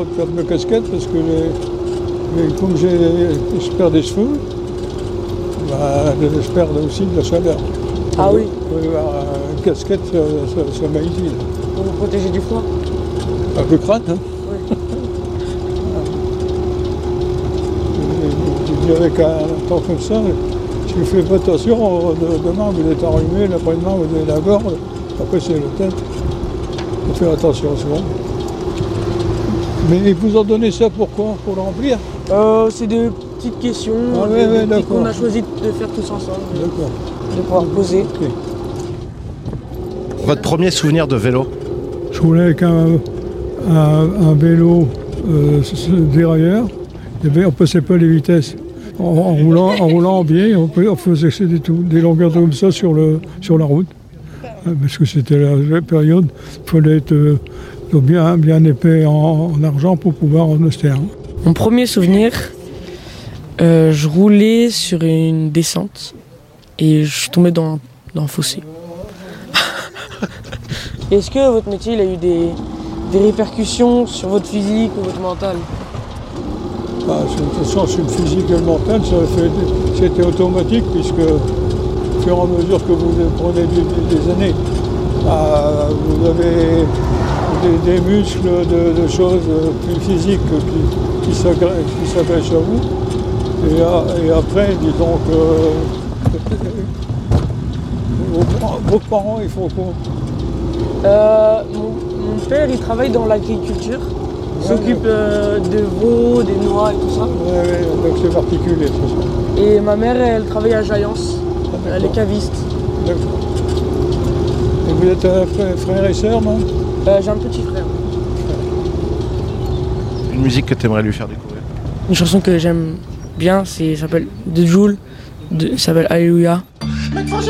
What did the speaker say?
pas de perdre ma casquette parce que comme je perds des cheveux, je perds aussi de la chaleur. Ah oui. Une casquette, ça m'a utile. Pour vous protéger du froid. Un peu crâne, hein. Oui. Je dirais qu'à un temps comme ça, si vous ne faites pas attention, demain vous êtes enrhumé, l'après-demain vous avez la gorge, après c'est la tête. Il faut faire attention souvent. Mais ils vous ont donné ça pourquoi? Pour le remplir? C'est des petites questions qu'on a choisi de faire tous ensemble. D'accord. De pouvoir poser. Okay. Votre premier souvenir de vélo? Je roulais avec un vélo dérailleur. On ne passait pas les vitesses. En roulant en biais, on faisait des longueurs comme ça sur la route. Parce que c'était la période, il fallait être bien épais en argent pour pouvoir en austère. Mon premier souvenir, je roulais sur une descente et je suis tombé dans un fossé. Est-ce que votre métier il a eu des répercussions sur votre physique ou votre mental? De toute façon, sur le physique et le mental, c'était automatique puisque au fur et à mesure que vous prenez des années, vous avez des muscles, de choses plus physiques qui s'agrègent à vous. Et après, disons que vos parents, ils font quoi? Mon père, il travaille dans l'agriculture. Il s'occupe de veaux, des noix et tout ça. Oui, donc c'est particulier, tout ça. Et ma mère, elle travaille à Jaillance. Elle est caviste. D'accord. Et vous êtes frère et sœur, non? J'ai un petit frère. Une musique que tu aimerais lui faire découvrir? Une chanson que j'aime bien, ça s'appelle The Joule, ça s'appelle Alléluia. Met van